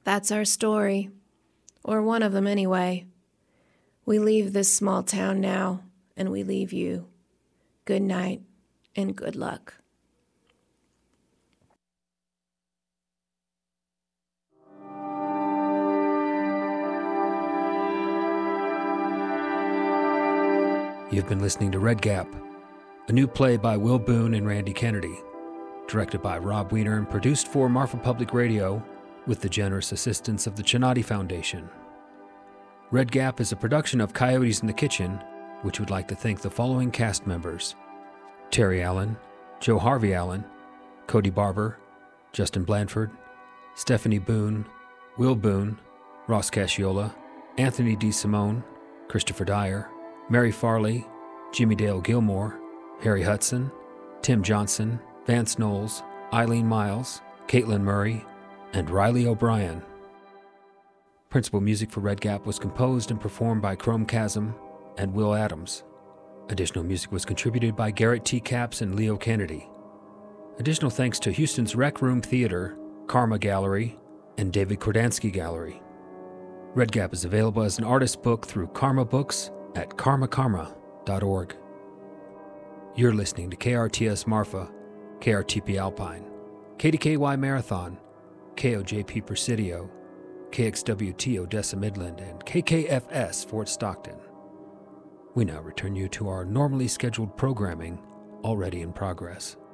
That's our story. Or one of them anyway. We leave this small town now, and we leave you. Good night, and good luck. You've been listening to Red Gap, a new play by Will Boone and Randy Kennedy, directed by Rob Weiner and produced for Marfa Public Radio with the generous assistance of the Chinati Foundation. Red Gap is a production of Coyotes in the Kitchen, which would like to thank the following cast members: Terry Allen, Joe Harvey Allen, Cody Barber, Justin Blanford, Stephanie Boone, Will Boone, Ross Casciola, Anthony D. Simone, Christopher Dyer, Mary Farley, Jimmy Dale Gilmore, Harry Hudson, Tim Johnson, Vance Knowles, Eileen Miles, Caitlin Murray, and Riley O'Brien. Principal music for Red Gap was composed and performed by Chrome Chasm and Will Adams. Additional music was contributed by Garrett T. Capps and Leo Kennedy. Additional thanks to Houston's Rec Room Theater, Karma Gallery, and David Kordansky Gallery. Red Gap is available as an artist book through Karma Books at karmakarma.org. You're listening to KRTS Marfa, KRTP Alpine, KDKY Marathon, KOJP Presidio, KXWT Odessa Midland, and KKFS Fort Stockton. We now return you to our normally scheduled programming, already in progress.